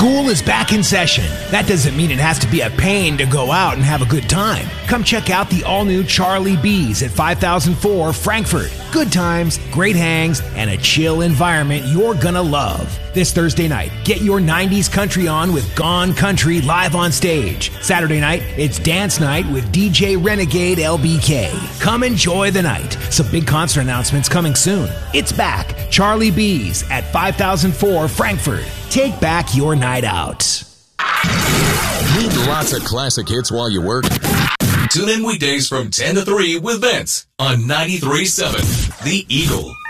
School is back in session. That doesn't mean it has to be a pain to go out and have a good time. Come check out the all-new Charlie B's at 5004 Frankfurt. Good times, great hangs, and a chill environment you're gonna love. This Thursday night, get your 90s country on with Gone Country live on stage. Saturday night, it's dance night with DJ Renegade LBK. Come enjoy the night. Some big concert announcements coming soon. It's back. Charlie B's at 5004 Frankfurt. Take back your night out. Need lots of classic hits while you work? Tune in weekdays from 10 to 3 with Vince on 93.7 The Eagle.